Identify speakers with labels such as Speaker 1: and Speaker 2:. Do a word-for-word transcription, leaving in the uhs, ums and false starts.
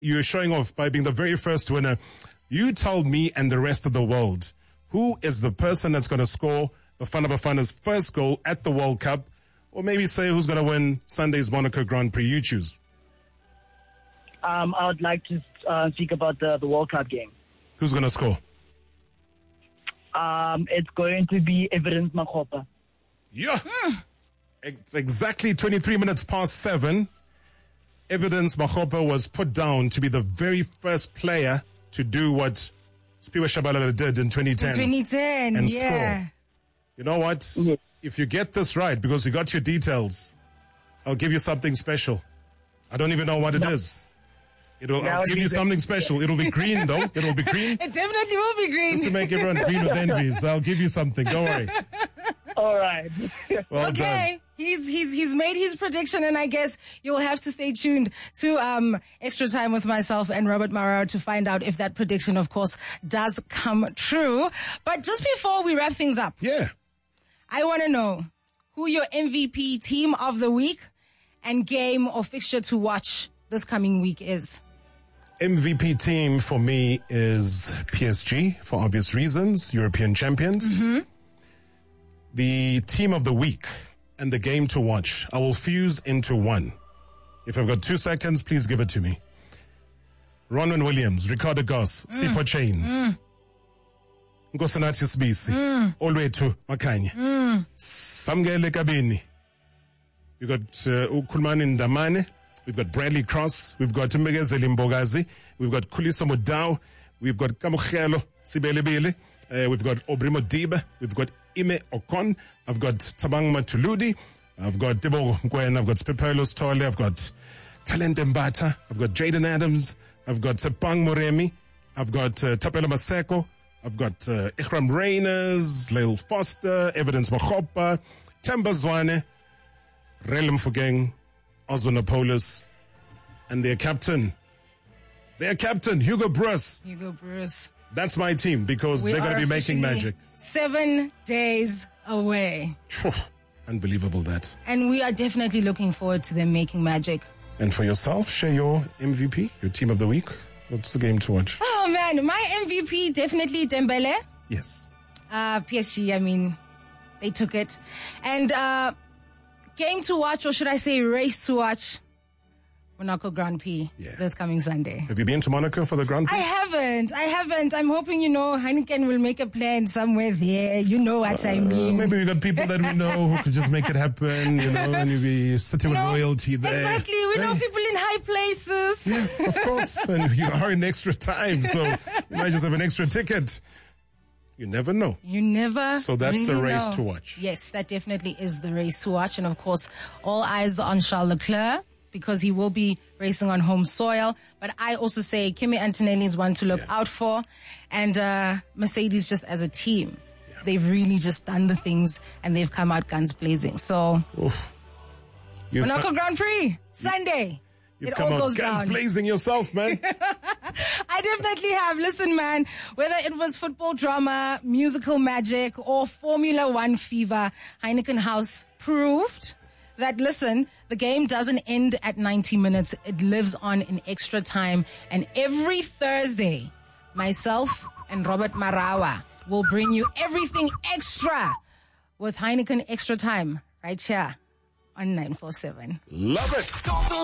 Speaker 1: you're showing off by being the very first winner. You tell me and the rest of the world, who is the person that's going to score the Bafana Bafana's first goal at the World Cup? Or maybe say who's going to win Sunday's Monaco Grand Prix. You choose.
Speaker 2: Um, I would like to uh, speak about the, the World Cup game.
Speaker 1: Who's going to score?
Speaker 2: Um, it's going to be Evidence Makgopa.
Speaker 1: Yeah. Ex- exactly twenty-three minutes past seven. Evidence Makgopa was put down to be the very first player to do what Spiwe Shabalala did in twenty ten.
Speaker 3: In twenty ten,
Speaker 1: and
Speaker 3: yeah.
Speaker 1: Score. You know what?
Speaker 2: Yes.
Speaker 1: If you get this right, because you got your details, I'll give you something special. I don't even know what it no. is. It'll, I'll give you something special. It'll be green, though. It'll be green.
Speaker 3: It definitely will be green.
Speaker 1: Just to make everyone green with envies. I'll give you something. Don't worry.
Speaker 2: All right.
Speaker 1: Well
Speaker 3: okay.
Speaker 1: done.
Speaker 3: He's he's he's made his prediction, and I guess you'll have to stay tuned to um Extra Time with myself and Robert Mara to find out if that prediction, of course, does come true. But just before we wrap things up,
Speaker 1: yeah,
Speaker 3: I want to know who your M V P team of the week and game or fixture to watch this coming week is.
Speaker 1: M V P team for me is P S G for obvious reasons, European champions.
Speaker 3: Mm-hmm.
Speaker 1: The team of the week and the game to watch, I will fuse into one. If I've got two seconds, please give it to me. Ronwen Williams, Ricardo Goss, mm. Sipho Chain, mm. Nkosanathi Sibisi, mm. Olwethu Makhanya,
Speaker 3: mm.
Speaker 1: Samgele Kabini. We've got uh, Ukhulumani Ndamane. We've got Bradley Cross. We've got Mbegezeli Mbogazi. We've got Khuliso Mudau. We've got Kamukhelo Sibelebele. Uh, we've got Obrimo Diba. We've got Ime Okon. I've got Tabang Matuludi. I've got Debo Ngwen. I've got Spipelo Stole. I've got Talent Mbata. I've got Jaden Adams. I've got Sepang Moremi. I've got uh, Tapelo Maseko. I've got uh, Ikram Reyners, Lyle Foster, Evidence Makgopa, Temba Zwane, Relem Fugeng, Ozonopolis, and their captain, their captain, Hugo Bruce.
Speaker 3: Hugo Bruce.
Speaker 1: That's my team because we they're going to be making magic.
Speaker 3: Seven days away.
Speaker 1: Unbelievable that.
Speaker 3: And we are definitely looking forward to them making magic.
Speaker 1: And for yourself, share your M V P, your team of the week. What's the game to watch?
Speaker 3: Oh man, my M V P definitely Dembele.
Speaker 1: Yes.
Speaker 3: Uh, P S G, I mean, they took it. And uh, game to watch, or should I say race to watch? Monaco Grand Prix yeah. this coming Sunday.
Speaker 1: Have you been to Monaco for the Grand Prix?
Speaker 3: I haven't. I haven't. I'm hoping, you know, Heineken will make a plan somewhere there. You know what uh, I mean.
Speaker 1: Maybe we got people that we know who could just make it happen, you know, and you'll be sitting with
Speaker 3: know,
Speaker 1: royalty there.
Speaker 3: Exactly. We hey. know people in high places.
Speaker 1: Yes, of course. And you are in extra time, so you might just have an extra ticket. You never know.
Speaker 3: You never
Speaker 1: So that's
Speaker 3: really
Speaker 1: the race
Speaker 3: know.
Speaker 1: to watch.
Speaker 3: Yes, that definitely is the race to watch. And of course, all eyes on Charles Leclerc, because he will be racing on home soil. But I also say Kimi Antonelli is one to look yeah. out for. And uh, Mercedes just as a team, yeah. they've really just done the things and they've come out guns blazing. So, Monaco come, Grand Prix, Sunday.
Speaker 1: You've
Speaker 3: it
Speaker 1: come
Speaker 3: all
Speaker 1: out
Speaker 3: goes
Speaker 1: guns
Speaker 3: down.
Speaker 1: blazing yourself, man.
Speaker 3: I definitely have. Listen, man, whether it was football drama, musical magic, or Formula One fever, Heineken House proved that, listen, the game doesn't end at ninety minutes. It lives on in extra time. And every Thursday, myself and Robert Marawa will bring you everything extra with Heineken Extra Time right here on nine four seven.
Speaker 1: Love it.